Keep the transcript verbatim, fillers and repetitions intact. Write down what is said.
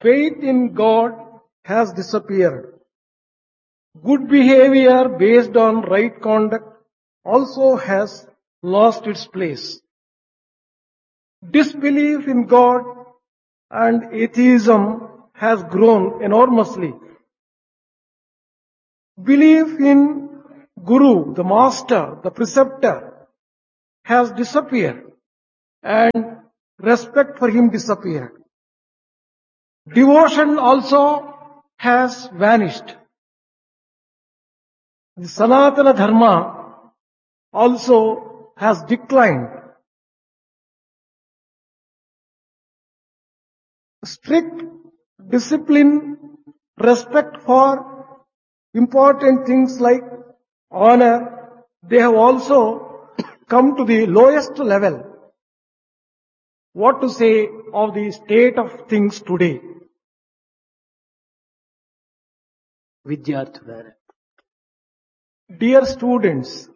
Faith in God has disappeared. Good behavior based on right conduct also has lost its place. Disbelief in God and atheism has grown enormously. Belief in Guru, the master, the preceptor, has disappeared and respect for him disappeared. Devotion also has vanished. The Sanatana Dharma also has declined. Strict discipline, respect for important things like honor, they have also come to the lowest level. What to say of the state of things today? విద్యార్థులారా, Dear students,